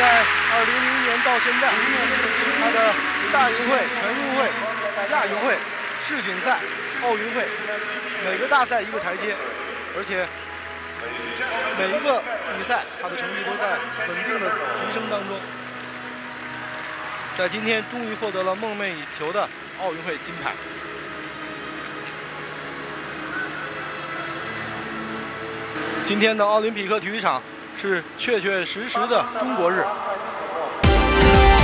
在2000年到现在，他的大运会、全运会、亚运会、世锦赛、奥运会，每个大赛一个台阶，而且每一个比赛他的成绩都在稳定的提升当中。在今天终于获得了梦寐以求的奥运会金牌。今天的奥林匹克体育场是确确实实的中国日。